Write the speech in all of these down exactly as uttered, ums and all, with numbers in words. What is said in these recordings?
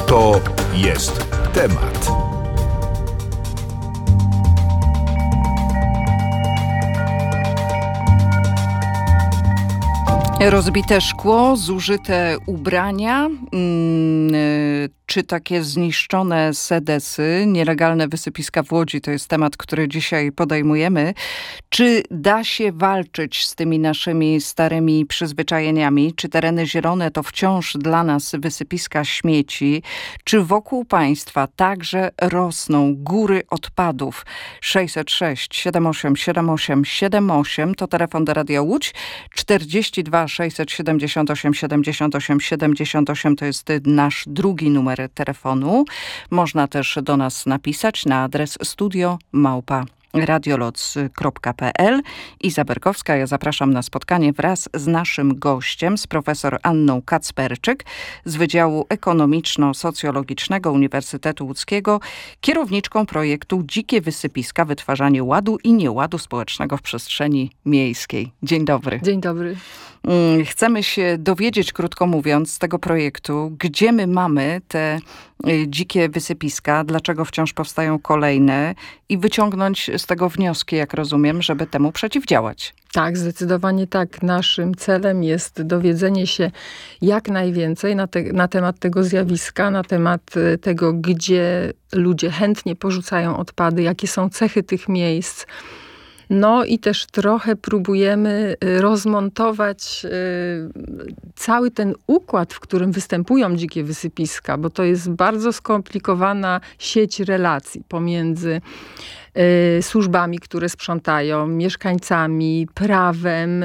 To jest temat. Rozbite szkło, zużyte ubrania, yy, czy takie zniszczone sedesy, nielegalne wysypiska w Łodzi, to jest temat, który dzisiaj podejmujemy. Czy da się walczyć z tymi naszymi starymi przyzwyczajeniami? Czy tereny zielone to wciąż dla nas wysypiska śmieci? Czy wokół państwa także rosną góry odpadów? sześćset sześć siedem osiem siedem osiem siedem osiem to telefon do Radia Łódź. czterdzieści dwa sześćset siedemdziesiąt osiem siedemdziesiąt osiem siedemdziesiąt osiem to jest nasz drugi numer telefonu. Można też do nas napisać na adres studio małpa radioloc kropka p l. Iza Berkowska, ja zapraszam na spotkanie wraz z naszym gościem, z profesor Anną Kacperczyk z Wydziału Ekonomiczno-Socjologicznego Uniwersytetu Łódzkiego, kierowniczką projektu Dzikie Wysypiska, wytwarzanie ładu i nieładu społecznego w przestrzeni miejskiej. Dzień dobry. Dzień dobry. Chcemy się dowiedzieć, krótko mówiąc, z tego projektu, gdzie my mamy te dzikie wysypiska, dlaczego wciąż powstają kolejne i wyciągnąć z tego wnioski, jak rozumiem, żeby temu przeciwdziałać. Tak, zdecydowanie tak. Naszym celem jest dowiedzenie się jak najwięcej na, te, na temat tego zjawiska, na temat tego, gdzie ludzie chętnie porzucają odpady, jakie są cechy tych miejsc. No i też trochę próbujemy rozmontować cały ten układ, w którym występują dzikie wysypiska, bo to jest bardzo skomplikowana sieć relacji pomiędzy służbami, które sprzątają, mieszkańcami, prawem,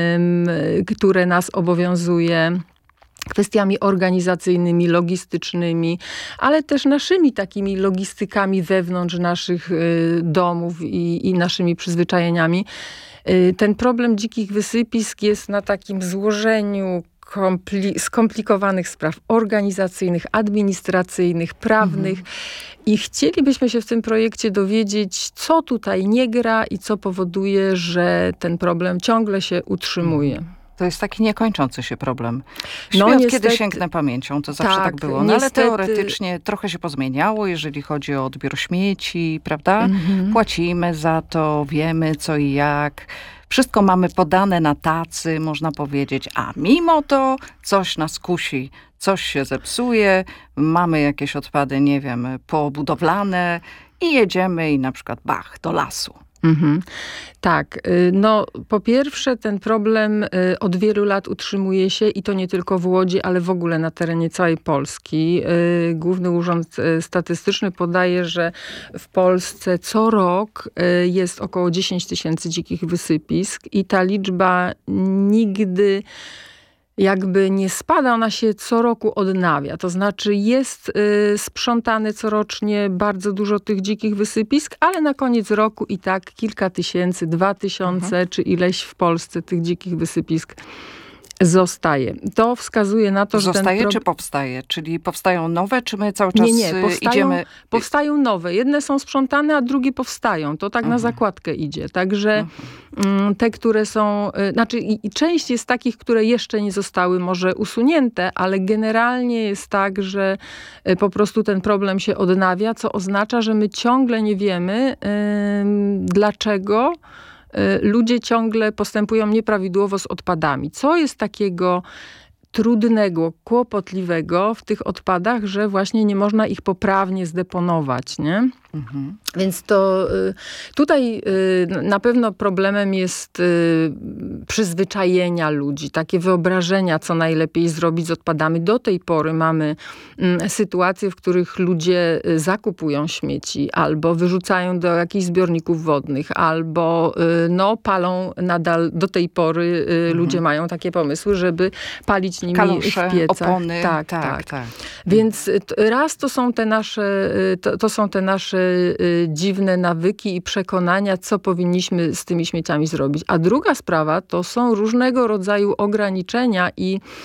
które nas obowiązuje, kwestiami organizacyjnymi, logistycznymi, ale też naszymi takimi logistykami wewnątrz naszych y, domów i, i naszymi przyzwyczajeniami. Y, ten problem dzikich wysypisk jest na takim złożeniu kompli- skomplikowanych spraw organizacyjnych, administracyjnych, prawnych. Mhm. I chcielibyśmy się w tym projekcie dowiedzieć, co tutaj nie gra i co powoduje, że ten problem ciągle się utrzymuje. Mhm. To jest taki niekończący się problem. Świat, no, niestety, kiedy sięgnę pamięcią, to zawsze tak, tak było. No, niestety, ale teoretycznie trochę się pozmieniało, jeżeli chodzi o odbiór śmieci, prawda? Mm-hmm. Płacimy za to, wiemy co i jak. Wszystko mamy podane na tacy, można powiedzieć, a mimo to coś nas kusi, coś się zepsuje, mamy jakieś odpady, nie wiem, pobudowlane i jedziemy i na przykład bach, do lasu. Mhm. Tak, no po pierwsze ten problem od wielu lat utrzymuje się i to nie tylko w Łodzi, ale w ogóle na terenie całej Polski. Główny Urząd Statystyczny podaje, że w Polsce co rok jest około dziesięć tysięcy dzikich wysypisk i ta liczba nigdy jakby nie spada, ona się co roku odnawia. To znaczy jest y, sprzątane corocznie bardzo dużo tych dzikich wysypisk, ale na koniec roku i tak kilka tysięcy, dwa tysiące, mhm. czy ileś w Polsce tych dzikich wysypisk zostaje. To wskazuje na to, zostaje, że ten... Zostaje pro... czy powstaje? Czyli powstają nowe, czy my cały czas nie, nie, powstają, idziemy... powstają nowe. Jedne są sprzątane, a drugie powstają. To tak mhm. na zakładkę idzie. Także mhm. te, które są... Znaczy i, i część jest takich, które jeszcze nie zostały może usunięte, ale generalnie jest tak, że po prostu ten problem się odnawia, co oznacza, że my ciągle nie wiemy, yy, dlaczego ludzie ciągle postępują nieprawidłowo z odpadami. Co jest takiego trudnego, kłopotliwego w tych odpadach, że właśnie nie można ich poprawnie zdeponować, nie? Mhm. Więc to tutaj na pewno problemem jest przyzwyczajenia ludzi, takie wyobrażenia, co najlepiej zrobić z odpadami. Do tej pory mamy sytuacje, w których ludzie zakupują śmieci albo wyrzucają do jakichś zbiorników wodnych, albo no, palą nadal do tej pory mhm. ludzie mają takie pomysły, żeby palić nimi kalusze, w piecach. Opony. Tak, tak, tak. tak. Więc raz to są te nasze, to, to są te nasze dziwne nawyki i przekonania, co powinniśmy z tymi śmieciami zrobić. A druga sprawa to są różnego rodzaju ograniczenia i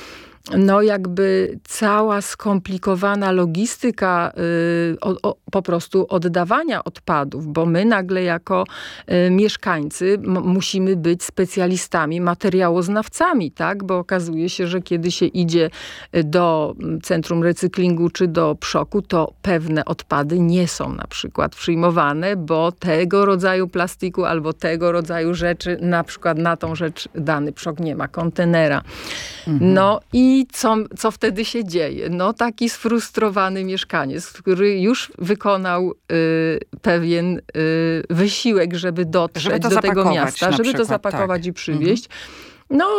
no jakby cała skomplikowana logistyka y, o, o, po prostu oddawania odpadów, bo my nagle jako y, mieszkańcy m- musimy być specjalistami, materiałoznawcami, tak? Bo okazuje się, że kiedy się idzie do centrum recyklingu czy do przoku, to pewne odpady nie są na przykład przyjmowane, bo tego rodzaju plastiku albo tego rodzaju rzeczy, na przykład na tą rzecz dany przok nie ma kontenera. Mhm. No i co, co wtedy się dzieje? No taki sfrustrowany mieszkaniec, który już wykonał y, pewien y, wysiłek, żeby dotrzeć żeby do tego miasta, żeby przykład, to zapakować tak. i przywieźć. Mhm. No,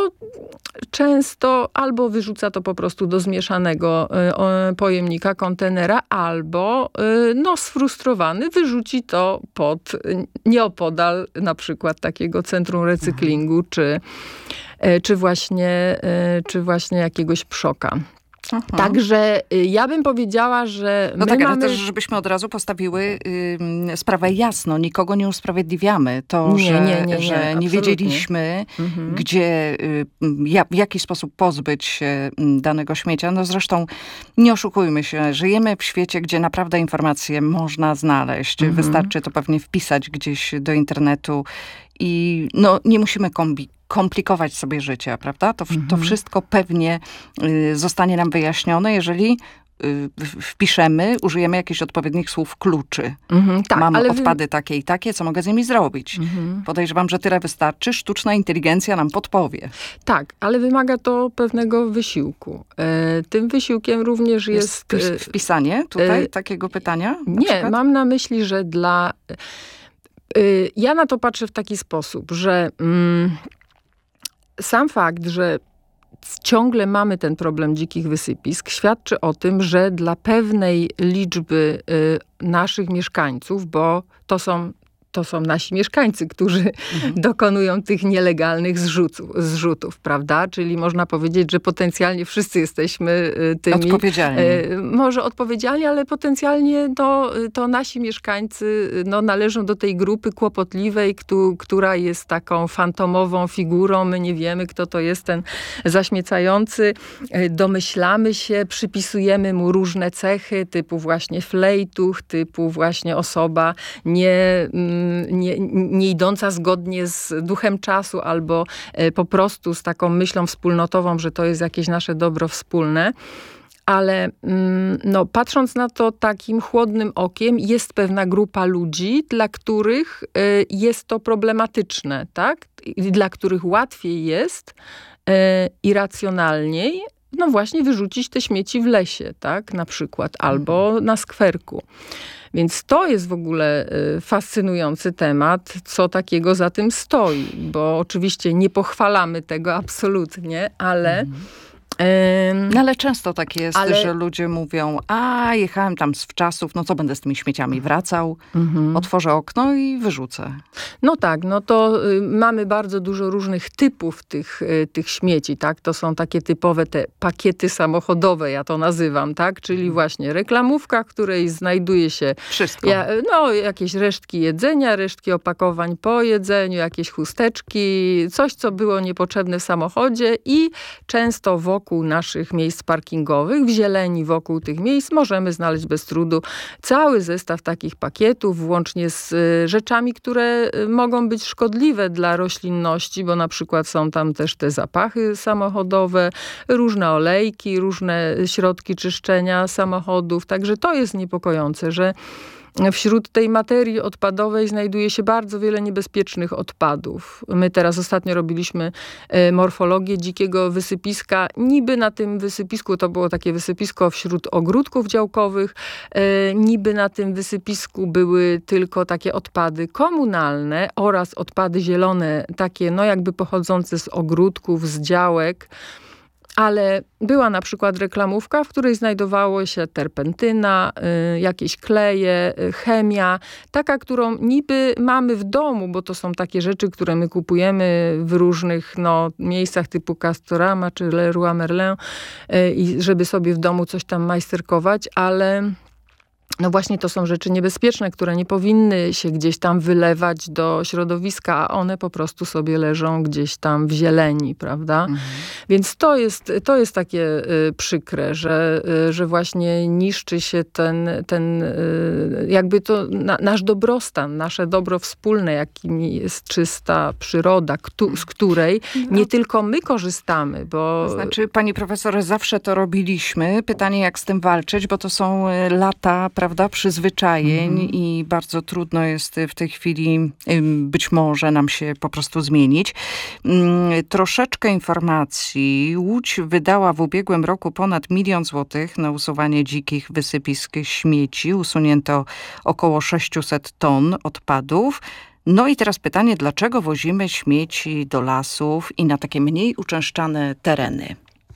często albo wyrzuca to po prostu do zmieszanego y, pojemnika, kontenera, albo y, no, sfrustrowany wyrzuci to pod, y, nieopodal na przykład takiego centrum recyklingu, mhm. czy, y, czy, właśnie, y, czy właśnie jakiegoś przoka. Aha. Także y, ja bym powiedziała, że No my tak, mamy... ale też, żebyśmy od razu postawiły y, sprawę jasno. Nikogo nie usprawiedliwiamy. To, nie, że, nie, nie, że nie, nie wiedzieliśmy, mhm. gdzie, y, jak, w jaki sposób pozbyć się danego śmiecia. No zresztą nie oszukujmy się. Żyjemy w świecie, gdzie naprawdę informacje można znaleźć. Mhm. Wystarczy to pewnie wpisać gdzieś do internetu i no, nie musimy kombi- komplikować sobie życia, prawda? To, mhm. to wszystko pewnie y, zostanie nam wyjaśnione, jeżeli y, wpiszemy, użyjemy jakichś odpowiednich słów kluczy. Mhm, tak, Mam ale odpady wy... takie i takie, co mogę z nimi zrobić? Mhm. Podejrzewam, że tyle wystarczy. Sztuczna inteligencja nam podpowie. Tak, ale wymaga to pewnego wysiłku. E, tym wysiłkiem również jest... jest wpis- wpisanie tutaj e, takiego pytania? Nie, przykład? Mam na myśli, że dla... Y, ja na to patrzę w taki sposób, że... Mm, Sam fakt, że ciągle mamy ten problem dzikich wysypisk, świadczy o tym, że dla pewnej liczby y, naszych mieszkańców, bo to są, to są nasi mieszkańcy, którzy mhm. dokonują tych nielegalnych zrzutów, zrzutów, prawda? Czyli można powiedzieć, że potencjalnie wszyscy jesteśmy y, tymi... Odpowiedzialni. Y, może odpowiedzialni, ale potencjalnie to, to nasi mieszkańcy no, należą do tej grupy kłopotliwej, któ, która jest taką fantomową figurą. My nie wiemy, kto to jest ten zaśmiecający. Y, domyślamy się, przypisujemy mu różne cechy, typu właśnie flejtuch, typu właśnie osoba nie... Nie, nie idąca zgodnie z duchem czasu albo po prostu z taką myślą wspólnotową, że to jest jakieś nasze dobro wspólne. Ale no, patrząc na to takim chłodnym okiem, jest pewna grupa ludzi, dla których jest to problematyczne, tak? I dla których łatwiej jest i racjonalniej no właśnie wyrzucić te śmieci w lesie, tak? Na przykład, albo na skwerku. Więc to jest w ogóle fascynujący temat, co takiego za tym stoi, bo oczywiście nie pochwalamy tego absolutnie, ale... Mhm. No ale często tak jest, ale... że ludzie mówią, a jechałem tam z wczasów, no co będę z tymi śmieciami wracał, mhm. otworzę okno i wyrzucę. No tak, no to y, mamy bardzo dużo różnych typów tych, y, tych śmieci, tak? To są takie typowe te pakiety samochodowe, ja to nazywam, tak? Czyli mhm. właśnie reklamówka, w której znajduje się wszystko. Ja, no, jakieś resztki jedzenia, resztki opakowań po jedzeniu, jakieś chusteczki, coś, co było niepotrzebne w samochodzie i często wokół naszych miejsc parkingowych, w zieleni wokół tych miejsc możemy znaleźć bez trudu cały zestaw takich pakietów, włącznie z rzeczami, które mogą być szkodliwe dla roślinności, bo na przykład są tam też te zapachy samochodowe, różne olejki, różne środki czyszczenia samochodów. Także to jest niepokojące, że wśród tej materii odpadowej znajduje się bardzo wiele niebezpiecznych odpadów. My teraz ostatnio robiliśmy morfologię dzikiego wysypiska. Niby na tym wysypisku, to było takie wysypisko wśród ogródków działkowych, niby na tym wysypisku były tylko takie odpady komunalne oraz odpady zielone, takie no jakby pochodzące z ogródków, z działek. Ale była na przykład reklamówka, w której znajdowało się terpentyna, y, jakieś kleje, y, chemia, taka, którą niby mamy w domu, bo to są takie rzeczy, które my kupujemy w różnych no, miejscach typu Castorama czy Leroy Merlin, y, i żeby sobie w domu coś tam majsterkować, ale... no właśnie to są rzeczy niebezpieczne, które nie powinny się gdzieś tam wylewać do środowiska, a one po prostu sobie leżą gdzieś tam w zieleni, prawda? Mhm. Więc to jest, to jest takie y, przykre, że, y, że właśnie niszczy się ten, ten y, jakby to na, nasz dobrostan, nasze dobro wspólne, jakim jest czysta przyroda, ktu, z której nie tylko my korzystamy, bo... To znaczy, pani profesor, zawsze to robiliśmy. Pytanie, jak z tym walczyć, bo to są lata, prawda, przyzwyczajeń mm. i bardzo trudno jest w tej chwili być może nam się po prostu zmienić. Troszeczkę informacji. Łódź wydała w ubiegłym roku ponad milion złotych na usuwanie dzikich wysypisk śmieci. Usunięto około sześćset ton odpadów. No i teraz pytanie, dlaczego wozimy śmieci do lasów i na takie mniej uczęszczane tereny?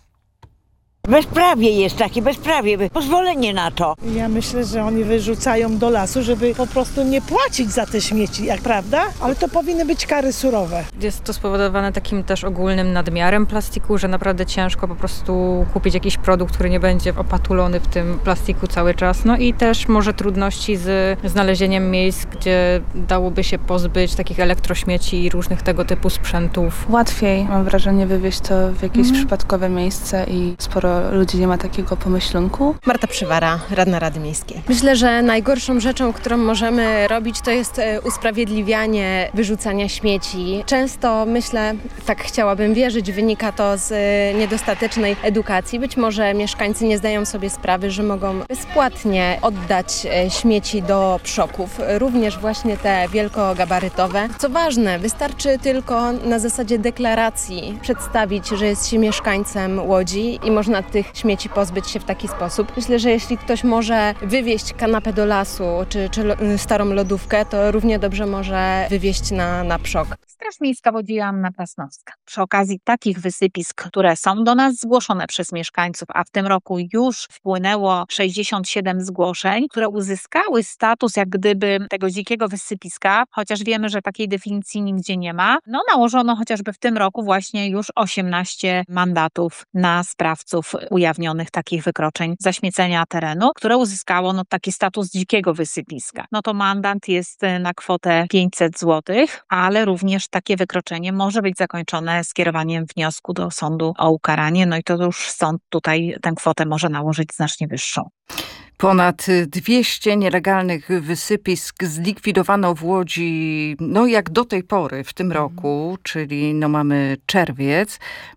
Bezprawie jest takie, bezprawie, pozwolenie na to. Ja myślę, że oni wyrzucają do lasu, żeby po prostu nie płacić za te śmieci, jak prawda? Ale to powinny być kary surowe. Jest to spowodowane takim też ogólnym nadmiarem plastiku, że naprawdę ciężko po prostu kupić jakiś produkt, który nie będzie opatulony w tym plastiku cały czas. No i też może trudności z znalezieniem miejsc, gdzie dałoby się pozbyć takich elektrośmieci i różnych tego typu sprzętów. Łatwiej, mam wrażenie, wywieźć to w jakieś mm. przypadkowe miejsce i sporo ludzi nie ma takiego pomyślunku. Marta Przywara, radna Rady Miejskiej. Myślę, że najgorszą rzeczą, którą możemy robić, to jest usprawiedliwianie wyrzucania śmieci. Często, myślę, tak chciałabym wierzyć, wynika to z niedostatecznej edukacji. Być może mieszkańcy nie zdają sobie sprawy, że mogą bezpłatnie oddać śmieci do przoków, również właśnie te wielkogabarytowe. Co ważne, wystarczy tylko na zasadzie deklaracji przedstawić, że jest się mieszkańcem Łodzi i można tych śmieci pozbyć się w taki sposób. Myślę, że jeśli ktoś może wywieźć kanapę do lasu, czy, czy starą lodówkę, to równie dobrze może wywieźć na, na przok. Straż Miejska Łodzi Joanna Krasnowska. Przy okazji takich wysypisk, które są do nas zgłoszone przez mieszkańców, a w tym roku już wpłynęło sześćdziesiąt siedem zgłoszeń, które uzyskały status jak gdyby tego dzikiego wysypiska, chociaż wiemy, że takiej definicji nigdzie nie ma. No nałożono chociażby w tym roku właśnie już osiemnaście mandatów na sprawców ujawnionych takich wykroczeń zaśmiecenia terenu, które uzyskało no, taki status dzikiego wysypiska. No to mandat jest na kwotę pięćset złotych, ale również takie wykroczenie może być zakończone skierowaniem wniosku do sądu o ukaranie, no i to już sąd tutaj tę kwotę może nałożyć znacznie wyższą. Ponad dwieście nielegalnych wysypisk zlikwidowano w Łodzi, no jak do tej pory w tym roku, czyli no mamy czerwiec,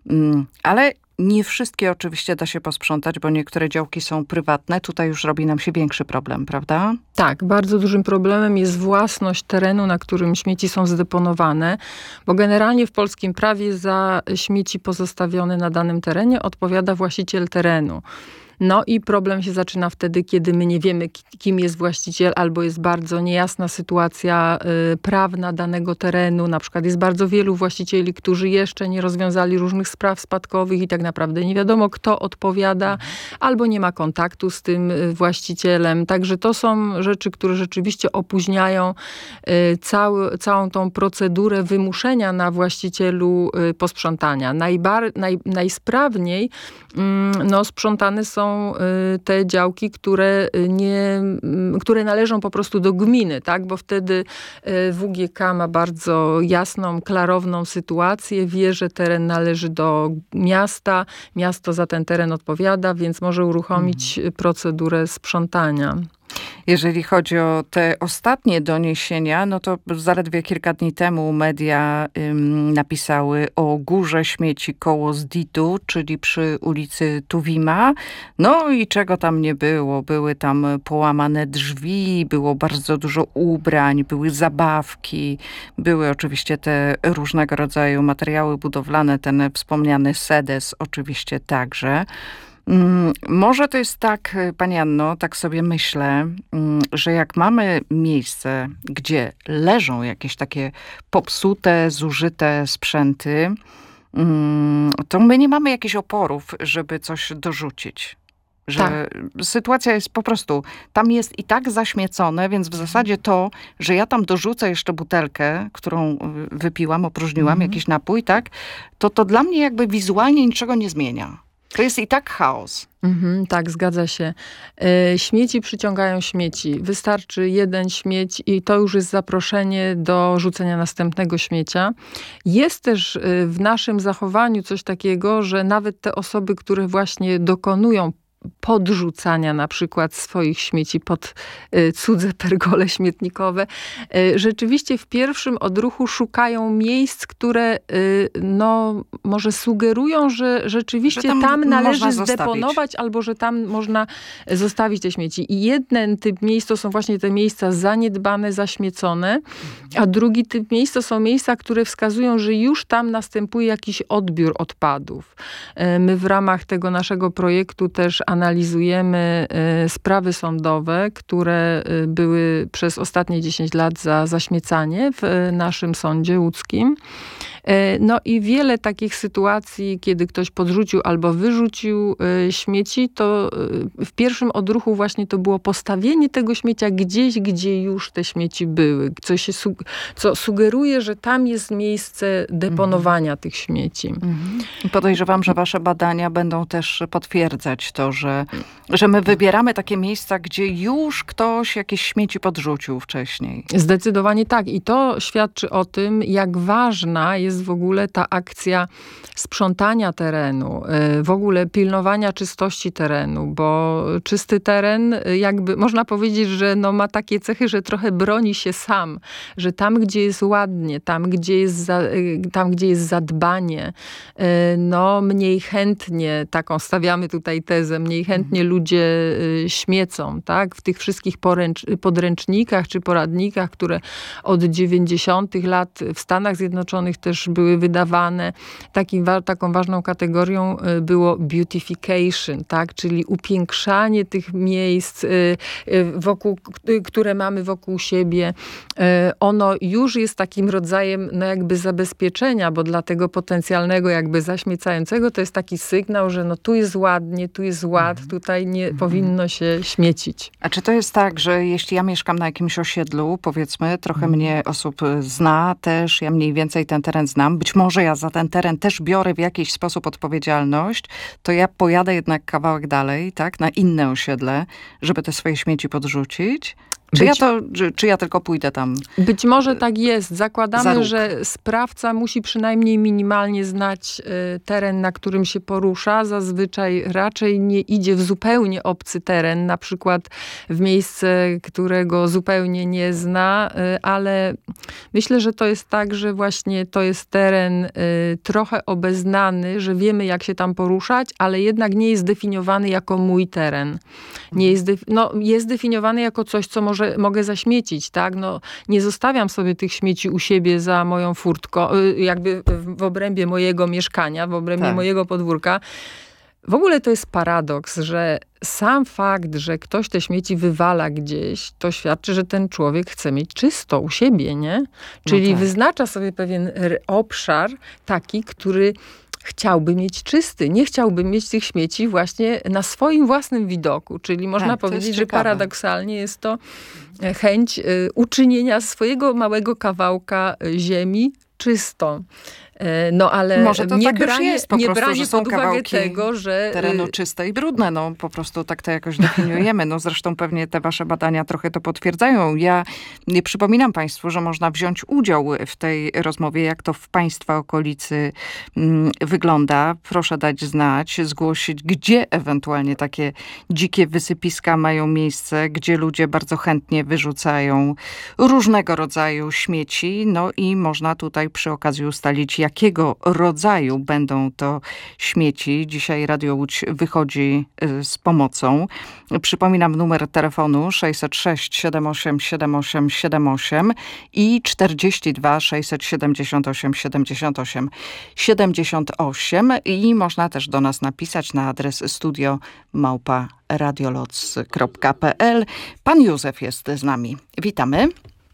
ale nie wszystkie oczywiście da się posprzątać, bo niektóre działki są prywatne. Tutaj już robi nam się większy problem, prawda? Tak, bardzo dużym problemem jest własność terenu, na którym śmieci są zdeponowane, bo generalnie w polskim prawie za śmieci pozostawione na danym terenie odpowiada właściciel terenu. No i problem się zaczyna wtedy, kiedy my nie wiemy, kim jest właściciel, albo jest bardzo niejasna sytuacja y, prawna danego terenu. Na przykład jest bardzo wielu właścicieli, którzy jeszcze nie rozwiązali różnych spraw spadkowych i tak naprawdę nie wiadomo, kto odpowiada, albo nie ma kontaktu z tym y, właścicielem. Także to są rzeczy, które rzeczywiście opóźniają y, cały, całą tą procedurę wymuszenia na właścicielu y, posprzątania. Najbar, naj, najsprawniej y, no, sprzątane są te działki, które, nie, które należą po prostu do gminy, tak? Bo wtedy W G K ma bardzo jasną, klarowną sytuację, wie, że teren należy do miasta, miasto za ten teren odpowiada, więc może uruchomić mhm. procedurę sprzątania. Jeżeli chodzi o te ostatnie doniesienia, no to zaledwie kilka dni temu media ym, napisały o górze śmieci koło Zditu, czyli przy ulicy Tuwima. No i czego tam nie było. Były tam połamane drzwi, było bardzo dużo ubrań, były zabawki, były oczywiście te różnego rodzaju materiały budowlane, ten wspomniany sedes oczywiście także. Może to jest tak, pani Anno, tak sobie myślę, że jak mamy miejsce, gdzie leżą jakieś takie popsute, zużyte sprzęty, to my nie mamy jakichś oporów, żeby coś dorzucić. Że tak. Sytuacja jest po prostu, tam jest i tak zaśmiecone, więc w zasadzie to, że ja tam dorzucę jeszcze butelkę, którą wypiłam, opróżniłam, mm-hmm. jakiś napój, tak, to to dla mnie jakby wizualnie niczego nie zmienia. To jest i tak chaos. Mhm, tak, zgadza się. E, śmieci przyciągają śmieci. Wystarczy jeden śmieć i to już jest zaproszenie do rzucenia następnego śmiecia. Jest też e, w naszym zachowaniu coś takiego, że nawet te osoby, które właśnie dokonują podrzucania na przykład swoich śmieci pod y, cudze pergole śmietnikowe, y, rzeczywiście w pierwszym odruchu szukają miejsc, które y, no może sugerują, że rzeczywiście że tam, tam należy zdeponować zostawić. Albo że tam można zostawić te śmieci. I jeden typ miejsc to są właśnie te miejsca zaniedbane, zaśmiecone, a drugi typ miejsc to są miejsca, które wskazują, że już tam następuje jakiś odbiór odpadów. Y, my w ramach tego naszego projektu też analizujemy y, sprawy sądowe, które y, były przez ostatnie dziesięć lat za zaśmiecanie w y, naszym sądzie łódzkim. Y, no i wiele takich sytuacji, kiedy ktoś podrzucił albo wyrzucił y, śmieci, to y, w pierwszym odruchu właśnie to było postawienie tego śmiecia gdzieś, gdzie już te śmieci były. Co, się su- co sugeruje, że tam jest miejsce deponowania mhm. tych śmieci. Mhm. Podejrzewam, że wasze badania będą też potwierdzać to, że że my wybieramy takie miejsca, gdzie już ktoś jakieś śmieci podrzucił wcześniej. Zdecydowanie tak. I to świadczy o tym, jak ważna jest w ogóle ta akcja sprzątania terenu, w ogóle pilnowania czystości terenu, bo czysty teren jakby można powiedzieć, że no ma takie cechy, że trochę broni się sam, że tam, gdzie jest ładnie, tam, gdzie jest, za, tam, gdzie jest zadbanie, no mniej chętnie, taką stawiamy tutaj tezę, mniej chętnie mhm. ludzie śmiecą, tak? W tych wszystkich poręcz, podręcznikach czy poradnikach, które od dziewięćdziesiątych lat w Stanach Zjednoczonych też były wydawane. Takim, taką ważną kategorią było beautification, tak? Czyli upiększanie tych miejsc, wokół, które mamy wokół siebie. Ono już jest takim rodzajem no jakby zabezpieczenia, bo dla tego potencjalnego jakby zaśmiecającego to jest taki sygnał, że no tu jest ładnie, tu jest ład, mhm. tutaj nie mhm. powinno się śmiecić. A czy to jest tak, że jeśli ja mieszkam na jakimś osiedlu, powiedzmy, trochę mhm. mnie osób zna też, ja mniej więcej ten teren znam, być może ja za ten teren też biorę w jakiś sposób odpowiedzialność, to ja pojadę jednak kawałek dalej, tak, na inne osiedle, żeby te swoje śmieci podrzucić? Czy, być, ja to, czy, czy ja tylko pójdę tam? Być może tak jest. Zakładamy, że sprawca musi przynajmniej minimalnie znać y, teren, na którym się porusza. Zazwyczaj raczej nie idzie w zupełnie obcy teren, na przykład w miejsce, którego zupełnie nie zna, y, ale myślę, że to jest tak, że właśnie to jest teren y, trochę obeznany, że wiemy, jak się tam poruszać, ale jednak nie jest definiowany jako mój teren. Nie jest, defi- no, jest definiowany jako coś, co może mogę zaśmiecić, tak? No, nie zostawiam sobie tych śmieci u siebie za moją furtką, jakby w obrębie mojego mieszkania, w obrębie tak. mojego podwórka. W ogóle to jest paradoks, że sam fakt, że ktoś te śmieci wywala gdzieś, to świadczy, że ten człowiek chce mieć czysto u siebie, nie? Czyli no tak. wyznacza sobie pewien obszar taki, który chciałby mieć czysty. Nie chciałby mieć tych śmieci właśnie na swoim własnym widoku. Czyli można tak, powiedzieć, że paradoksalnie jest to chęć uczynienia swojego małego kawałka ziemi czystą. No ale może to nie tak branie, jest po nie prostu, branie że są pod uwagę tego, że terenu czyste i brudne, no po prostu tak to jakoś definiujemy. No zresztą pewnie te wasze badania trochę to potwierdzają. Ja nie przypominam państwu, że można wziąć udział w tej rozmowie, jak to w państwa okolicy mm, wygląda. Proszę dać znać, zgłosić, gdzie ewentualnie takie dzikie wysypiska mają miejsce, gdzie ludzie bardzo chętnie wyrzucają różnego rodzaju śmieci. No i można tutaj przy okazji ustalić, jakiego rodzaju będą to śmieci. Dzisiaj Radio Łódź wychodzi z pomocą. Przypominam numer telefonu sześćset sześć siedem osiem siedem osiem siedem osiem i czterdzieści dwa sześćset siedemdziesiąt osiem siedemdziesiąt osiem siedemdziesiąt osiem i można też do nas napisać na adres studio małpa radioloc kropka p l. Pan Józef jest z nami. Witamy.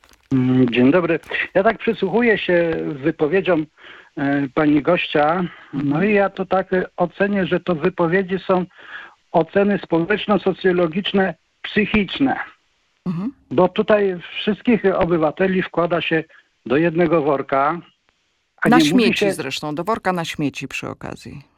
Dzień dobry. Ja tak przysłuchuję się wypowiedziom e, pani gościa, no i ja to tak ocenię, że to wypowiedzi są oceny społeczno-socjologiczne, psychiczne. Mhm. Bo tutaj wszystkich obywateli wkłada się do jednego worka. A na nie śmieci mówi się... zresztą, do worka na śmieci przy okazji.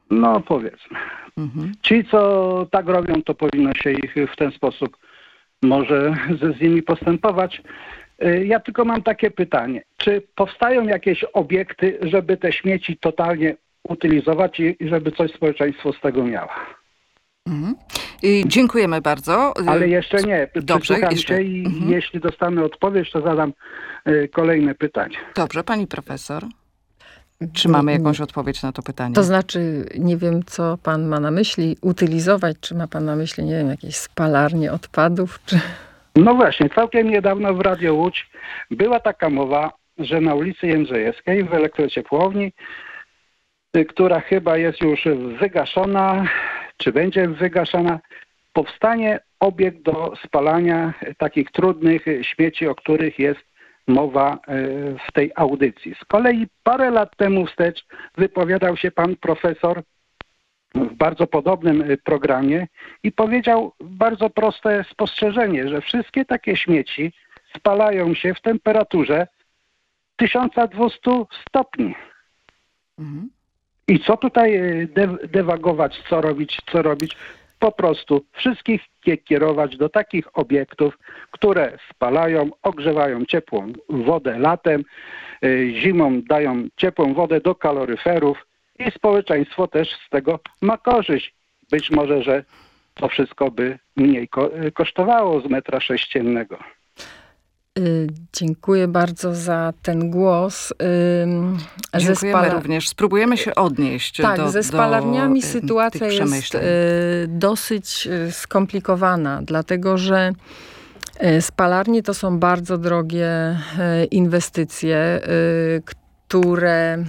No powiedzmy. Mhm. Ci, co tak robią, to powinno się ich w ten sposób może z, z nimi postępować. Ja tylko mam takie pytanie. Czy powstają jakieś obiekty, żeby te śmieci totalnie utylizować i żeby coś społeczeństwo z tego miało? Mhm. I dziękujemy bardzo. Ale jeszcze nie. Dobrze, Przysłucham jeszcze. się i Mhm. jeśli dostanę odpowiedź, to zadam y, kolejne pytanie. Dobrze, pani profesor. Czy mamy jakąś odpowiedź na to pytanie? To znaczy, nie wiem, co pan ma na myśli, utylizować, czy ma pan na myśli, nie wiem, jakieś spalarnie odpadów, czy... No właśnie, całkiem niedawno w Radio Łódź była taka mowa, że na ulicy Jędrzejewskiej w elektrociepłowni, y, która chyba jest już wygaszona, czy będzie wygaszana, powstanie obiekt do spalania takich trudnych śmieci, o których jest mowa w tej audycji. Z kolei parę lat temu wstecz wypowiadał się pan profesor w bardzo podobnym programie i powiedział bardzo proste spostrzeżenie, że wszystkie takie śmieci spalają się w temperaturze tysiąc dwieście stopni. Mhm. I co tutaj de- dewagować, co robić, co robić? Po prostu wszystkich kierować do takich obiektów, które spalają, ogrzewają ciepłą wodę latem, zimą dają ciepłą wodę do kaloryferów i społeczeństwo też z tego ma korzyść. Być może, że to wszystko by mniej ko- kosztowało z metra sześciennego. Dziękuję bardzo za ten głos. Dziękujemy ze spala... również. Spróbujemy się odnieść tak, do, ze spalarniami do sytuacja jest dosyć skomplikowana, dlatego że spalarnie to są bardzo drogie inwestycje, które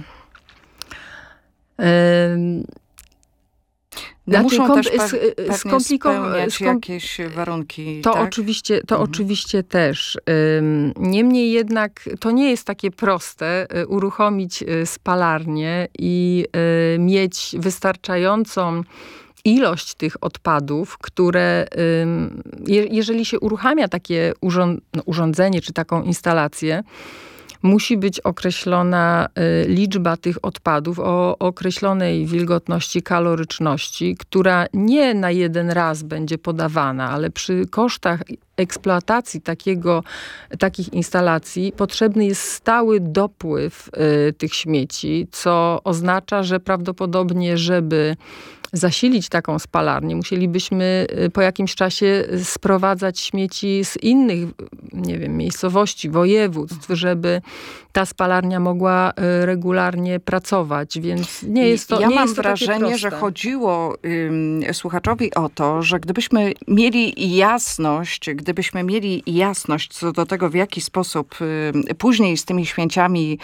No muszą kom- też pe- pewnie skomplikować spełniać skom- jakieś warunki. To tak? oczywiście, to Mhm. oczywiście też. Niemniej jednak to nie jest takie proste uruchomić spalarnię i mieć wystarczającą ilość tych odpadów, które jeżeli się uruchamia takie urząd- no, urządzenie czy taką instalację, musi być określona y, liczba tych odpadów o określonej wilgotności, kaloryczności, która nie na jeden raz będzie podawana, ale przy kosztach eksploatacji takiego, takich instalacji potrzebny jest stały dopływ y, tych śmieci, co oznacza, że prawdopodobnie, żeby zasilić taką spalarnię, musielibyśmy po jakimś czasie sprowadzać śmieci z innych, nie wiem, miejscowości, województw, żeby ta spalarnia mogła regularnie pracować, więc nie jest to Ja nie mam jest to wrażenie, że chodziło ym, słuchaczowi o to, że gdybyśmy mieli jasność, gdybyśmy mieli jasność co do tego, w jaki sposób y, później z tymi śmieciami,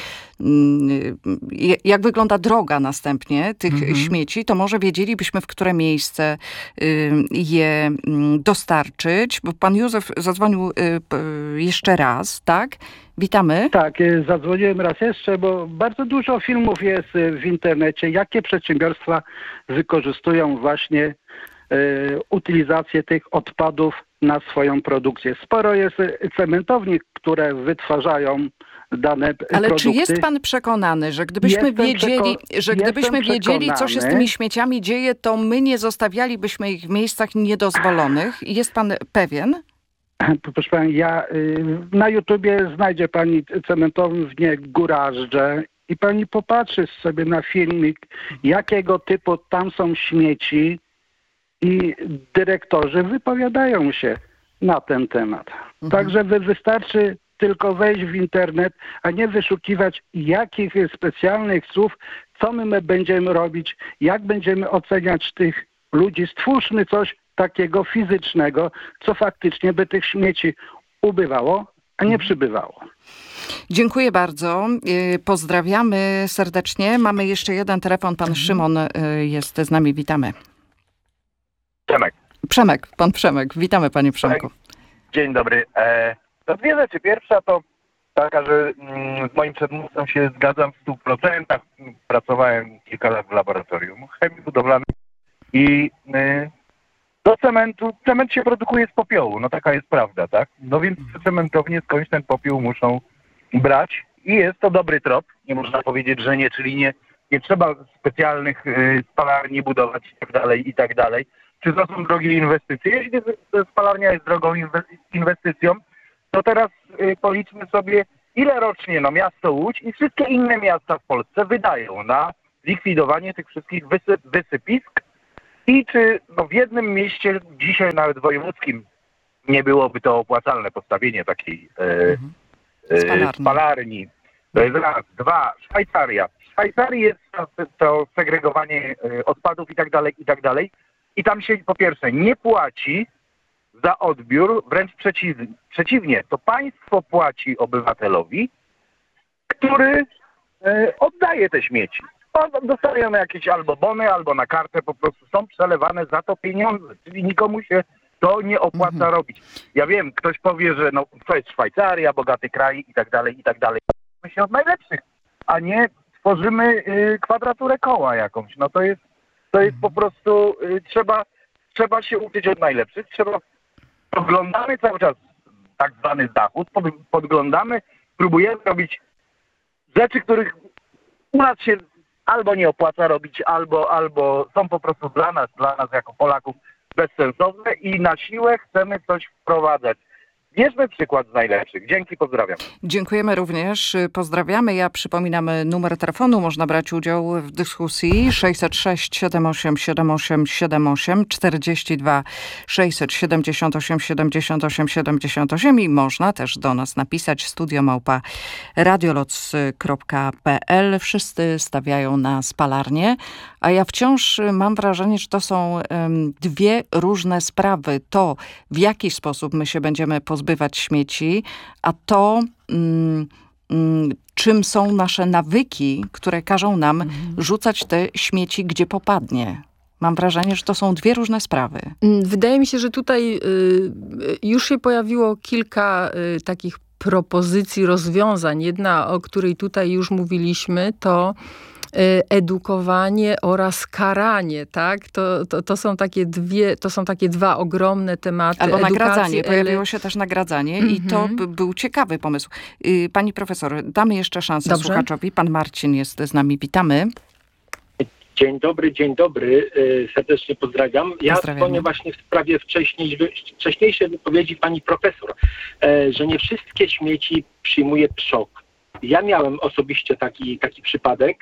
y, jak wygląda droga następnie tych mhm. śmieci, to może wiedzielibyśmy, w które miejsce y, je dostarczyć. Bo pan Józef zadzwonił y, y, jeszcze raz, tak? Witamy. Tak, zadzwoniłem raz jeszcze, bo bardzo dużo filmów jest w internecie, jakie przedsiębiorstwa wykorzystują właśnie e, utylizację tych odpadów na swoją produkcję. Sporo jest cementowni, które wytwarzają dane Ale produkty. Ale czy jest pan przekonany, że gdybyśmy Jestem wiedzieli, przeko- że gdybyśmy wiedzieli, przekonany. co się z tymi śmieciami dzieje, to my nie zostawialibyśmy ich w miejscach niedozwolonych? Jest pan pewien? Proszę pani, ja na YouTubie znajdzie pani cementownię Górażdże i pani popatrzy sobie na filmik, jakiego typu tam są śmieci i dyrektorzy wypowiadają się na ten temat. Mhm. Także wy, wystarczy tylko wejść w internet, a nie wyszukiwać jakich specjalnych słów, co my będziemy robić, jak będziemy oceniać tych ludzi. Stwórzmy coś takiego fizycznego, co faktycznie by tych śmieci ubywało, a nie przybywało. Dziękuję bardzo. Pozdrawiamy serdecznie. Mamy jeszcze jeden telefon. Pan Szymon jest z nami. Witamy. Przemek. Przemek, pan Przemek. Witamy, panie Przemku. Dzień dobry. E, to dwie rzeczy. Pierwsza to taka, że mm, z moim przedmówcą się zgadzam w stu procentach. Pracowałem kilka lat w laboratorium chemii budowlanej i y, do cementu, cement się produkuje z popiołu, no taka jest prawda, tak? No więc cementownie skądś ten popiół muszą brać i jest to dobry trop, nie można powiedzieć, że nie, czyli nie nie trzeba specjalnych y, spalarni budować i tak dalej, i tak dalej. Czy to są drogie inwestycje? Jeśli spalarnia jest drogą inwestycją, to teraz y, policzmy sobie, ile rocznie no, miasto Łódź i wszystkie inne miasta w Polsce wydają na likwidowanie tych wszystkich wysy, wysypisk i czy no, w jednym mieście, dzisiaj nawet wojewódzkim, nie byłoby to opłacalne postawienie takiej e, mhm. e, spalarni. spalarni. To jest raz. Dwa. Szwajcaria. W Szwajcarii jest to, to segregowanie e, odpadów i tak dalej, i tak dalej. I tam się po pierwsze nie płaci za odbiór, wręcz przeciw, przeciwnie. To państwo płaci obywatelowi, który e, oddaje te śmieci. Dostajemy jakieś albo bony, albo na kartę, po prostu są przelewane za to pieniądze. Czyli nikomu się to nie opłaca mhm. robić. Ja wiem, ktoś powie, że no, to jest Szwajcaria, bogaty kraj i tak dalej, i tak dalej. My się od najlepszych, a nie tworzymy y, kwadraturę koła jakąś. No to jest, to jest po prostu, y, trzeba, trzeba się uczyć od najlepszych. Trzeba, podglądamy cały czas tak zwany zachód, pod, podglądamy, próbujemy robić rzeczy, których u nas się albo nie opłaca robić, albo, albo są po prostu dla nas, dla nas jako Polaków bezsensowne i na siłę chcemy coś wprowadzać. Bierzmy przykład z najlepszych. Dzięki, pozdrawiam. Dziękujemy również. Pozdrawiamy. Ja przypominam numer telefonu. Można brać udział w dyskusji sześćset sześć siedem osiem siedem osiem siedem osiem czterdzieści dwa sześćset siedemdziesiąt osiem siedemdziesiąt osiem siedemdziesiąt osiem i można też do nas napisać studio małpa radioloc kropka pe el. Wszyscy stawiają na spalarnię, a ja wciąż mam wrażenie, że to są um, dwie różne sprawy. To, w jaki sposób my się będziemy pozbywać śmieci, a to mm, mm, czym są nasze nawyki, które każą nam mhm. rzucać te śmieci, gdzie popadnie. Mam wrażenie, że to są dwie różne sprawy. Wydaje mi się, że tutaj y, już się pojawiło kilka y, takich propozycji rozwiązań. Jedna, o której tutaj już mówiliśmy, to edukowanie oraz karanie, tak? To, to, to są takie dwie, to są takie dwa ogromne tematy. Albo Edukacji, nagradzanie. Pojawiło się też nagradzanie mm-hmm. i to b- był ciekawy pomysł. Pani profesor, damy jeszcze szansę Dobrze. słuchaczowi. Pan Marcin jest z nami. Witamy. Dzień dobry, dzień dobry. Serdecznie pozdrawiam. Ja dzwonię właśnie w sprawie wcześniej, wcześniejszej wypowiedzi pani profesor, że nie wszystkie śmieci przyjmuje PSZOK. Ja miałem osobiście taki, taki przypadek.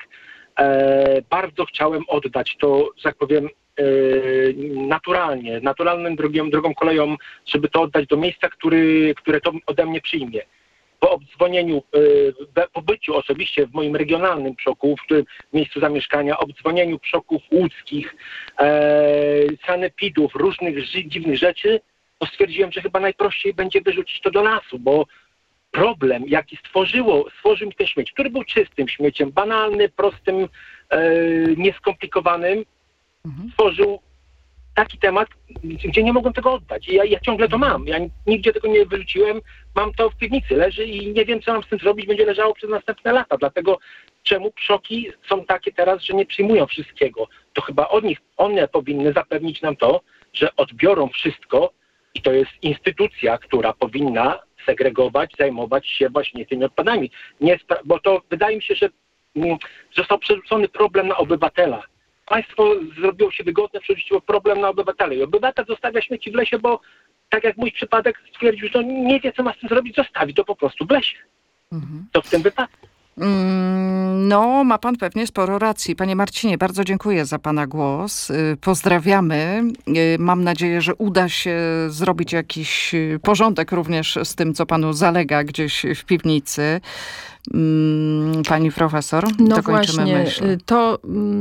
E, bardzo chciałem oddać to, że tak powiem, e, naturalnie, naturalnym drogą, drogą koleją, żeby to oddać do miejsca, który, które to ode mnie przyjmie. Po obdzwonieniu, e, po byciu osobiście w moim regionalnym PSZOK-u, w którym miejscu zamieszkania, obdzwonieniu PSZOK-ów łódzkich, e, sanepidów, różnych ży, dziwnych rzeczy, to stwierdziłem, że chyba najprościej będzie wyrzucić to do lasu, bo problem, jaki stworzyło, stworzył mi ten śmieć, który był czystym śmieciem, banalny, prostym, e, nieskomplikowanym, mhm. stworzył taki temat, gdzie nie mogłem tego oddać. I ja, ja ciągle to mam. Ja nigdzie tego nie wyrzuciłem. Mam to w piwnicy. Leży i nie wiem, co mam z tym zrobić. Będzie leżało przez następne lata. Dlatego czemu PSZOK-i są takie teraz, że nie przyjmują wszystkiego? To chyba od nich, one powinny zapewnić nam to, że odbiorą wszystko i to jest instytucja, która powinna segregować, zajmować się właśnie tymi odpadami. Nie, bo to wydaje mi się, że mm, został przerzucony problem na obywatela. Państwo zrobiło się wygodne, przerzuciło problem na obywatela. I obywatel zostawia śmieci w lesie, bo tak jak mój przypadek stwierdził, że nie wie, co ma z tym zrobić, zostawi to po prostu w lesie. Mhm. To w tym wypadku. No, ma pan pewnie sporo racji. Panie Marcinie, bardzo dziękuję za pana głos. Pozdrawiamy. Mam nadzieję, że uda się zrobić jakiś porządek również z tym, co panu zalega gdzieś w piwnicy. Pani profesor, no dokończymy właśnie, myśl. To...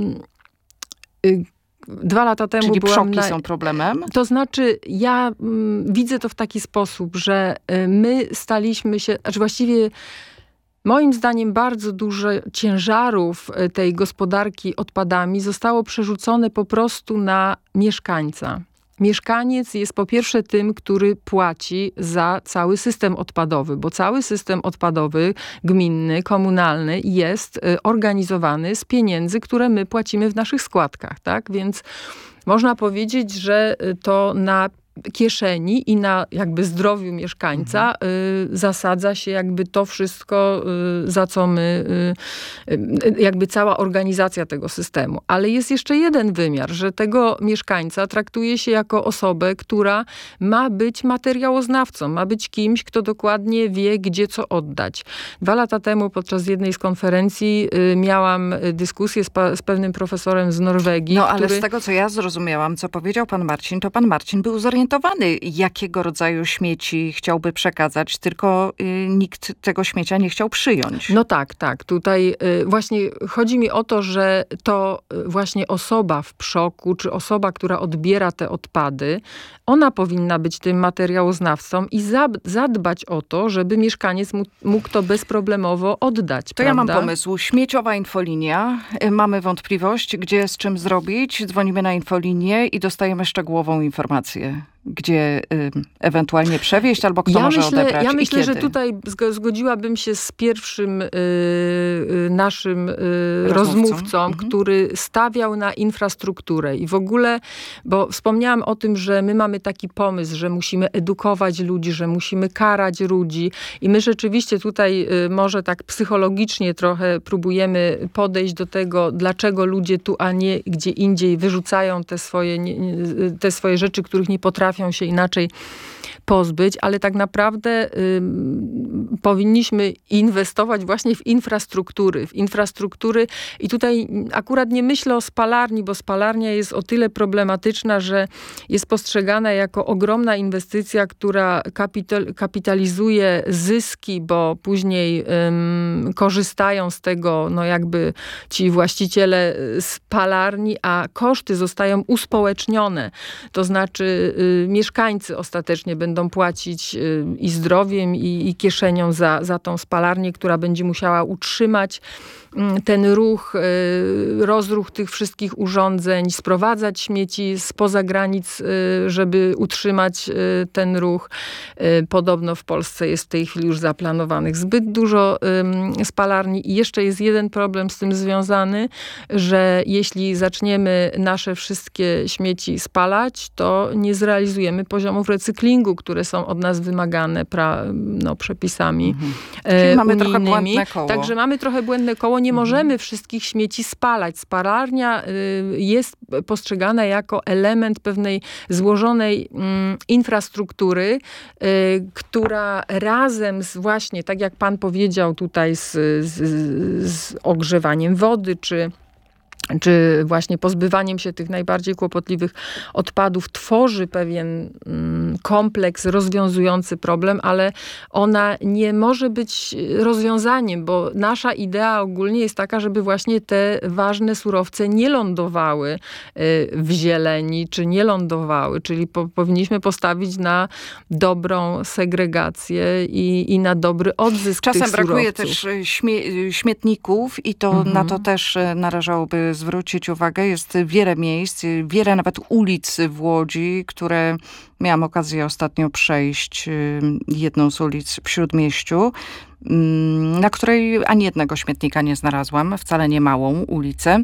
Y, Dwa lata temu Czyli byłam PSZOK-i na... są problemem? To znaczy, ja mm, widzę to w taki sposób, że y, my staliśmy się, znaczy właściwie moim zdaniem bardzo dużo ciężarów y, tej gospodarki odpadami zostało przerzucone po prostu na mieszkańca. Mieszkaniec jest po pierwsze tym, który płaci za cały system odpadowy, bo cały system odpadowy gminny, komunalny jest y, organizowany z pieniędzy, które my płacimy w naszych składkach, tak? Więc można powiedzieć, że to na kieszeni i na jakby zdrowiu mieszkańca mhm. y, zasadza się jakby to wszystko, y, za co my, y, y, jakby cała organizacja tego systemu. Ale jest jeszcze jeden wymiar, że tego mieszkańca traktuje się jako osobę, która ma być materiałoznawcą, ma być kimś, kto dokładnie wie, gdzie co oddać. Dwa lata temu podczas jednej z konferencji y, miałam dyskusję z, pa, z pewnym profesorem z Norwegii. No ale który... z tego, co ja zrozumiałam, co powiedział pan Marcin, to pan Marcin był zorientowany, jakiego rodzaju śmieci chciałby przekazać, tylko y, nikt tego śmiecia nie chciał przyjąć. No tak, tak. Tutaj y, właśnie chodzi mi o to, że to y, właśnie osoba w przoku, czy osoba, która odbiera te odpady, ona powinna być tym materiałoznawcą i zadbać o to, żeby mieszkaniec mógł, mógł to bezproblemowo oddać. To prawda? Ja mam pomysł. Śmieciowa infolinia. Mamy wątpliwość, gdzie z czym zrobić. Dzwonimy na infolinię i dostajemy szczegółową informację. Gdzie y, ewentualnie przewieźć, albo kto ja może myślę, odebrać Ja i myślę, kiedy. że tutaj zgodziłabym się z pierwszym y, y, naszym y, rozmówcą, rozmówcą mhm. który stawiał na infrastrukturę. I w ogóle, bo wspomniałam o tym, że my mamy taki pomysł, że musimy edukować ludzi, że musimy karać ludzi. I my rzeczywiście tutaj y, może tak psychologicznie trochę próbujemy podejść do tego, dlaczego ludzie tu, a nie gdzie indziej wyrzucają te swoje, nie, te swoje rzeczy, których nie potrafią się inaczej pozbyć, ale tak naprawdę y, powinniśmy inwestować właśnie w infrastruktury, w infrastruktury i tutaj akurat nie myślę o spalarni, bo spalarnia jest o tyle problematyczna, że jest postrzegana jako ogromna inwestycja, która kapital, kapitalizuje zyski, bo później ym, korzystają z tego no jakby ci właściciele spalarni, a koszty zostają uspołecznione. To znaczy y, mieszkańcy ostatecznie będą płacić y, i zdrowiem, i, i kieszenią za, za tą spalarnię, która będzie musiała utrzymać y, ten ruch, y, rozruch tych wszystkich urządzeń, sprowadzać śmieci spoza granic, y, żeby utrzymać y, ten ruch. Y, podobno w Polsce jest w tej chwili już zaplanowanych zbyt dużo y, spalarni. I jeszcze jest jeden problem z tym związany, że jeśli zaczniemy nasze wszystkie śmieci spalać, to nie zrealizujemy poziomów recyklingu, które są od nas wymagane pra, no, przepisami mhm. e, mamy unijnymi. trochę błędne koło. Także mamy trochę błędne koło. Nie mhm. możemy wszystkich śmieci spalać. Spalarnia y, jest postrzegana jako element pewnej złożonej y, infrastruktury, y, która razem z właśnie, tak jak pan powiedział tutaj, z, z, z ogrzewaniem wody, czy czy właśnie pozbywaniem się tych najbardziej kłopotliwych odpadów tworzy pewien mm, kompleks rozwiązujący problem, ale ona nie może być rozwiązaniem, bo nasza idea ogólnie jest taka, żeby właśnie te ważne surowce nie lądowały y, w zieleni, czy nie lądowały, czyli po, powinniśmy postawić na dobrą segregację i, i na dobry odzysk Czasem tych surowców. brakuje też śmie- śmietników i to mhm. na to też należałoby zwrócić uwagę. Jest wiele miejsc, wiele nawet ulic w Łodzi, które miałam okazję ostatnio przejść, jedną z ulic w Śródmieściu, na której ani jednego śmietnika nie znalazłam, wcale nie małą ulicę.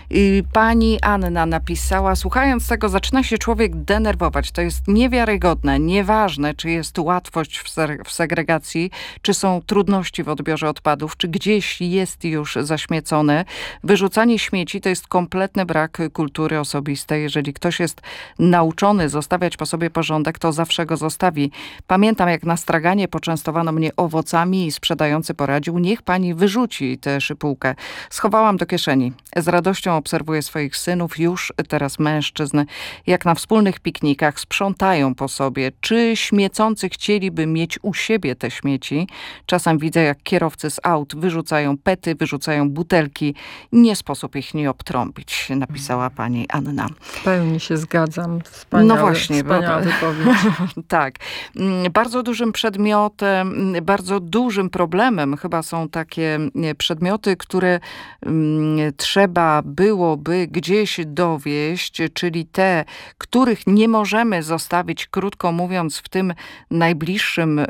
Pani Anna napisała, słuchając tego zaczyna się człowiek denerwować. To jest niewiarygodne, nieważne, czy jest łatwość w, se- w segregacji, czy są trudności w odbiorze odpadów, czy gdzieś jest już zaśmiecone. Wyrzucanie śmieci to jest kompletny brak kultury osobistej. Jeżeli ktoś jest nauczony zostawiać po sobie porządek, to zawsze go zostawi. Pamiętam, jak na straganie poczęstowano mnie owocami i sprzedający poradził, niech pani wyrzuci tę szypułkę. Schowałam do kieszeni. Z radością obserwuję swoich synów, już teraz mężczyzn, jak na wspólnych piknikach sprzątają po sobie. Czy śmiecący chcieliby mieć u siebie te śmieci? Czasem widzę, jak kierowcy z aut wyrzucają pety, wyrzucają butelki. Nie sposób ich nie obtrąbić, napisała pani Anna. W pełni się zgadzam. Wspaniałe, no właśnie. Wspaniała wypowiedź. Tak. Bardzo dużym przedmiotem, bardzo dużym dużym problemem chyba są takie przedmioty, które mm, trzeba byłoby gdzieś dowieść, czyli te, których nie możemy zostawić, krótko mówiąc, w tym najbliższym y,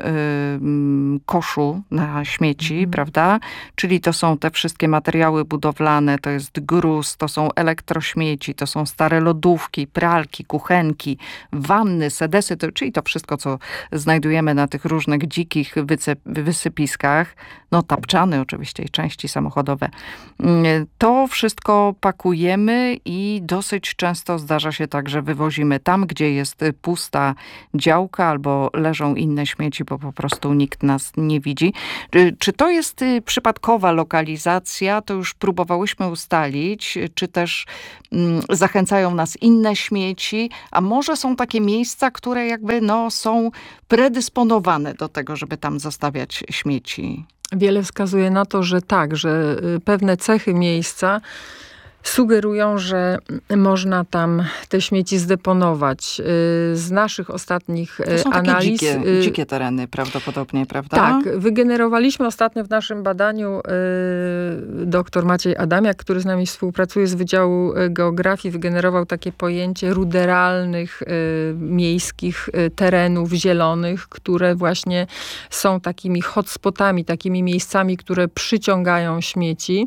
koszu na śmieci, mm. prawda? Czyli to są te wszystkie materiały budowlane, to jest gruz, to są elektrośmieci, to są stare lodówki, pralki, kuchenki, wanny, sedesy, to, czyli to wszystko, co znajdujemy na tych różnych dzikich wysypiskach. No tapczany oczywiście i części samochodowe. To wszystko pakujemy i dosyć często zdarza się tak, że wywozimy tam, gdzie jest pusta działka albo leżą inne śmieci, bo po prostu nikt nas nie widzi. Czy to jest przypadkowa lokalizacja? To już próbowałyśmy ustalić. Czy też mm, zachęcają nas inne śmieci? A może są takie miejsca, które jakby no, są predysponowane do tego, żeby tam zostawiać śmieci? Wiele wskazuje na to, że tak, że pewne cechy miejsca sugerują, że można tam te śmieci zdeponować. Z naszych ostatnich to są analiz... Takie dzikie, dzikie tereny prawdopodobnie, prawda? Tak. Wygenerowaliśmy ostatnio w naszym badaniu dr Maciej Adamiak, który z nami współpracuje z Wydziału Geografii, wygenerował takie pojęcie ruderalnych miejskich terenów zielonych, które właśnie są takimi hotspotami, takimi miejscami, które przyciągają śmieci.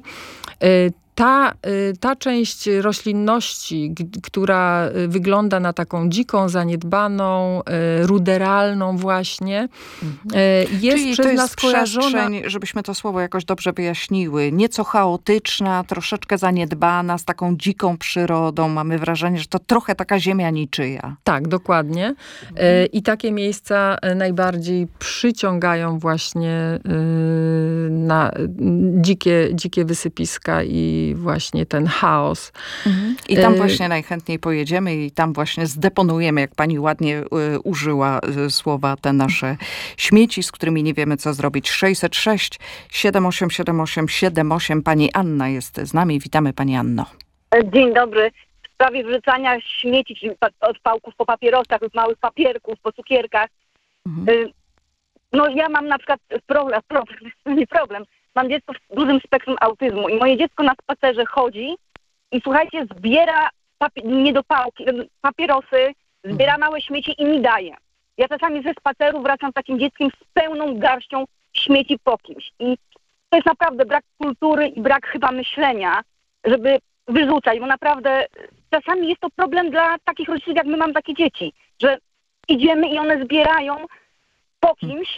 Ta, ta część roślinności, która wygląda na taką dziką, zaniedbaną, ruderalną właśnie, jest Czyli przez to jest nas kojarzona... żebyśmy to słowo jakoś dobrze wyjaśniły, nieco chaotyczna, troszeczkę zaniedbana, z taką dziką przyrodą. Mamy wrażenie, że to trochę taka ziemia niczyja. Tak, dokładnie. I takie miejsca najbardziej przyciągają właśnie na dzikie, dzikie wysypiska i właśnie ten chaos. Mhm. I tam właśnie najchętniej pojedziemy i tam właśnie zdeponujemy, jak pani ładnie y, użyła y, słowa, te nasze śmieci, z którymi nie wiemy, co zrobić. sześćset sześć siedem osiem siedem osiem siedem osiem. Pani Anna jest z nami. Witamy, pani Anno. Dzień dobry. W sprawie wyrzucania śmieci, czyli odpałków po papierosach lub małych papierków, po cukierkach. Mhm. Y, no ja mam na przykład problem, problem, nie problem. Mam dziecko z dużym spektrum autyzmu i moje dziecko na spacerze chodzi i słuchajcie, zbiera papi- niedopałki, papierosy, zbiera małe śmieci i mi daje. Ja czasami ze spaceru wracam z takim dzieckiem z pełną garścią śmieci po kimś. I to jest naprawdę brak kultury i brak chyba myślenia, żeby wyrzucać, bo naprawdę czasami jest to problem dla takich rodziców, jak my mamy takie dzieci, że idziemy i one zbierają po kimś.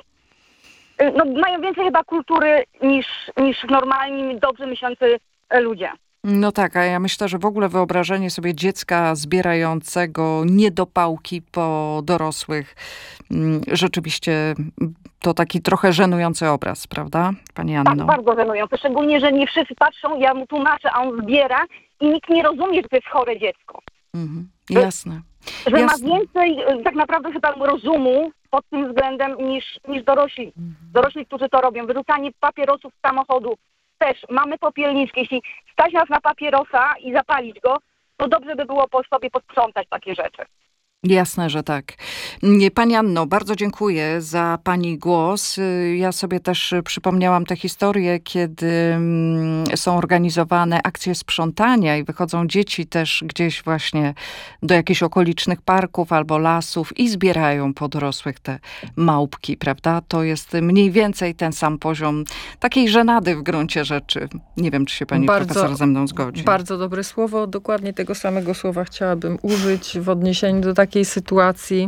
No, mają więcej chyba kultury niż, niż normalni, dobrze myślący ludzie. No tak, a ja myślę, że w ogóle wyobrażenie sobie dziecka zbierającego niedopałki po dorosłych, rzeczywiście to taki trochę żenujący obraz, prawda, pani Anno? Tak, bardzo żenujący. Szczególnie, że nie wszyscy patrzą, ja mu tłumaczę, a on zbiera i nikt nie rozumie, że to jest chore dziecko. Mhm. Jasne. Że, że Jasne. ma więcej tak naprawdę chyba rozumu pod tym względem niż, niż dorośli. Dorośli, którzy to robią. Wyrzucanie papierosów z samochodu też. Mamy popielniczki. Jeśli stać nas na papierosa i zapalić go, to dobrze by było po sobie posprzątać takie rzeczy. Jasne, że tak. Pani Anno, bardzo dziękuję za pani głos. Ja sobie też przypomniałam tę historię, kiedy są organizowane akcje sprzątania i wychodzą dzieci też gdzieś właśnie do jakichś okolicznych parków albo lasów i zbierają po dorosłych te małpki, prawda? To jest mniej więcej ten sam poziom takiej żenady w gruncie rzeczy. Nie wiem, czy się pani bardzo, profesor ze mną zgodzi. Bardzo dobre słowo. Dokładnie tego samego słowa chciałabym użyć w odniesieniu do takiej sytuacji.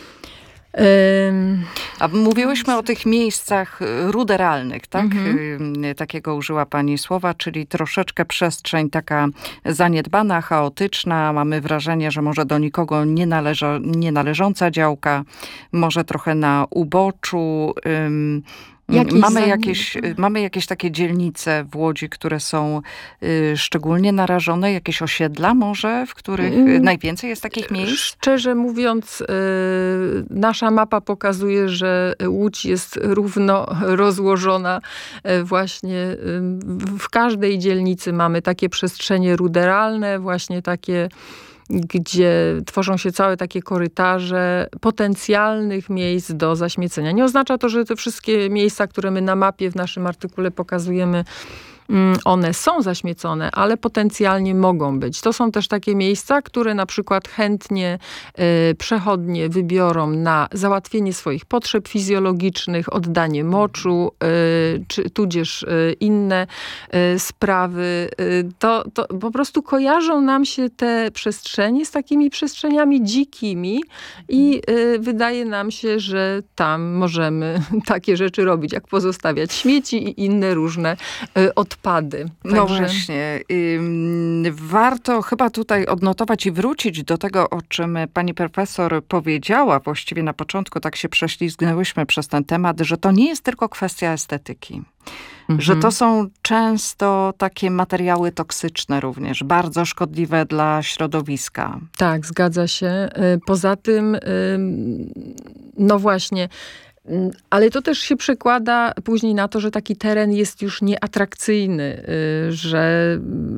A mówiłyśmy o tych miejscach ruderalnych, tak? Mhm. Takiego użyła pani słowa, czyli troszeczkę przestrzeń taka zaniedbana, chaotyczna. Mamy wrażenie, że może do nikogo nie, należa, nie należąca działka, może trochę na uboczu. Mamy jakieś, mamy jakieś takie dzielnice w Łodzi, które są y, szczególnie narażone, jakieś osiedla może, w których mm. najwięcej jest takich miejsc? Szczerze mówiąc, y, nasza mapa pokazuje, że Łódź jest równo rozłożona y, właśnie y, w każdej dzielnicy mamy takie przestrzenie ruderalne, właśnie takie gdzie tworzą się całe takie korytarze potencjalnych miejsc do zaśmiecenia. Nie oznacza to, że te wszystkie miejsca, które my na mapie w naszym artykule pokazujemy, one są zaśmiecone, ale potencjalnie mogą być. To są też takie miejsca, które na przykład chętnie y, przechodnie wybiorą na załatwienie swoich potrzeb fizjologicznych, oddanie moczu, y, czy tudzież y, inne y, sprawy. Y, to, to po prostu kojarzą nam się te przestrzenie z takimi przestrzeniami dzikimi i y, wydaje nam się, że tam możemy takie rzeczy robić, jak pozostawiać śmieci i inne różne y, odpady. Także... No właśnie. Ym, warto chyba tutaj odnotować i wrócić do tego, o czym pani profesor powiedziała właściwie na początku, tak się prześlizgnęłyśmy przez ten temat, że to nie jest tylko kwestia estetyki. Mhm. Że to są często takie materiały toksyczne również, bardzo szkodliwe dla środowiska. Tak, zgadza się. Poza tym, no właśnie, ale to też się przekłada później na to, że taki teren jest już nieatrakcyjny, że...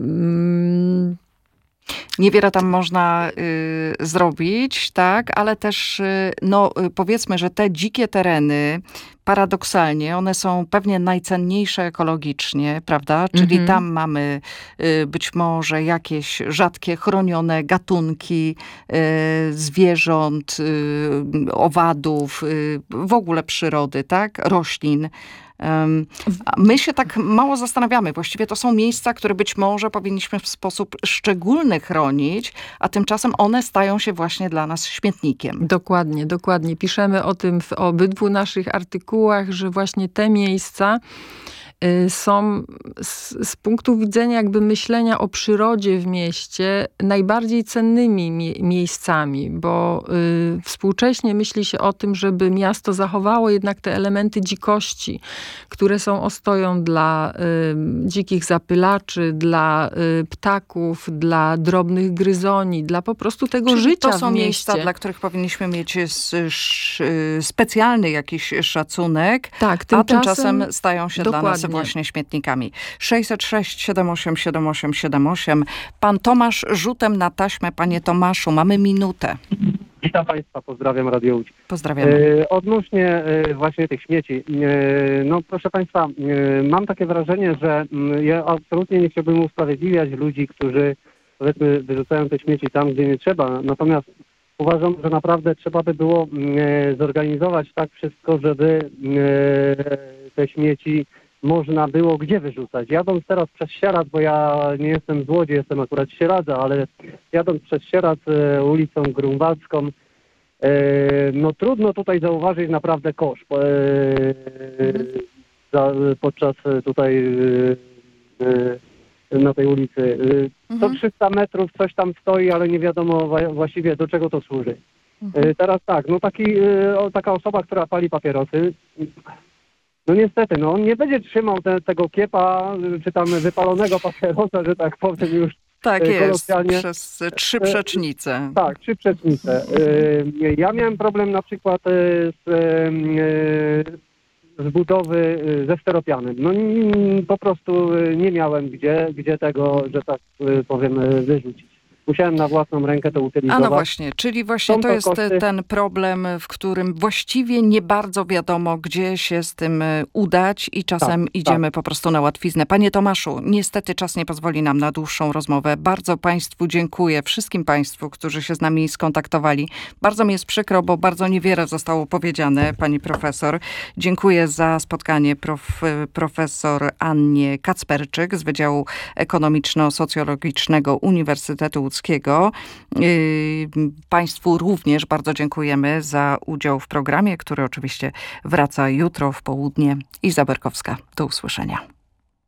Niewiele tam można y, zrobić, tak, ale też, y, no powiedzmy, że te dzikie tereny, paradoksalnie, one są pewnie najcenniejsze ekologicznie, prawda? Czyli mhm. tam mamy y, być może jakieś rzadkie, chronione gatunki y, zwierząt, y, owadów, y, w ogóle przyrody, tak? Roślin. Um, my się tak mało zastanawiamy. Właściwie to są miejsca, które być może powinniśmy w sposób szczególny chronić, a tymczasem one stają się właśnie dla nas śmietnikiem. Dokładnie, dokładnie. Piszemy o tym w obydwu naszych artykułach, że właśnie te miejsca są z, z punktu widzenia jakby myślenia o przyrodzie w mieście najbardziej cennymi mie- miejscami, bo y, współcześnie myśli się o tym, żeby miasto zachowało jednak te elementy dzikości, które są ostoją dla y, dzikich zapylaczy, dla y, ptaków, dla drobnych gryzoni, dla po prostu tego Czyli życia to są w mieście. miejsca, dla których powinniśmy mieć s- sz- specjalny jakiś szacunek, tak, tymczasem, a tymczasem stają się dokładnie. dla nas właśnie śmietnikami. sześćset sześć siedem osiem siedem osiem siedem osiem. Pan Tomasz rzutem na taśmę. Panie Tomaszu, mamy minutę. Witam Państwa, pozdrawiam Radio Łódź. Pozdrawiamy. E, odnośnie e, właśnie tych śmieci. E, no proszę Państwa, e, mam takie wrażenie, że m, ja absolutnie nie chciałbym usprawiedliwiać ludzi, którzy powiedzmy wyrzucają te śmieci tam, gdzie nie trzeba. Natomiast uważam, że naprawdę trzeba by było e, zorganizować tak wszystko, żeby e, te śmieci można było gdzie wyrzucać. Jadąc teraz przez Sieradz, bo ja nie jestem z Łodzi, jestem akurat z Sieradza, ale jadąc przez Sieradz e, ulicą Grunwaldzką, e, no trudno tutaj zauważyć naprawdę kosz e, za, podczas tutaj e, na tej ulicy. E, co trzysta metrów coś tam stoi, ale nie wiadomo wa- właściwie do czego to służy. E, teraz tak, no taki, e, taka osoba, która pali papierosy, no niestety, no on nie będzie trzymał te, tego kiepa, czy tam wypalonego papierosa, że tak powiem już Tak jest, przez trzy przecznice. Tak, trzy przecznice. Ja miałem problem na przykład z, z budowy ze steropianem. No po prostu nie miałem gdzie, gdzie tego, że tak powiem, wyrzucić. Musiałem na własną rękę to utylizować. A no właśnie, czyli właśnie to, to jest koszty... ten problem, w którym właściwie nie bardzo wiadomo, gdzie się z tym udać i czasem tak, idziemy tak. po prostu na łatwiznę. Panie Tomaszu, niestety czas nie pozwoli nam na dłuższą rozmowę. Bardzo Państwu dziękuję, wszystkim Państwu, którzy się z nami skontaktowali. Bardzo mi jest przykro, bo bardzo niewiele zostało powiedziane, pani profesor. Dziękuję za spotkanie prof, profesor Annie Kacperczyk z Wydziału Ekonomiczno-Socjologicznego Uniwersytetu Łódzkiego. Państwu również bardzo dziękujemy za udział w programie, który oczywiście wraca jutro w południe. Iza Berkowska. Do usłyszenia.